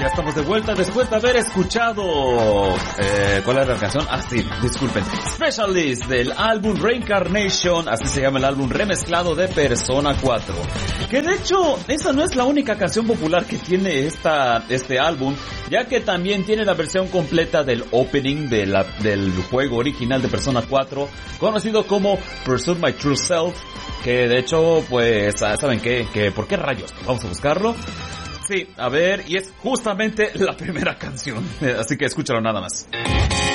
Ya estamos de vuelta después de haber escuchado... ¿cuál era la canción? Ah, sí, disculpen. Specialist del álbum Reincarnation, así se llama el álbum remezclado de Persona 4. Que de hecho, esa no es la única canción popular que tiene este álbum, ya que también tiene la versión completa del opening del juego original de Persona 4, conocido como Pursue My True Self, que de hecho, pues, ¿saben qué? ¿Por qué rayos? Vamos a buscarlo. Sí, a ver, y es justamente la primera canción, así que escúchalo nada más.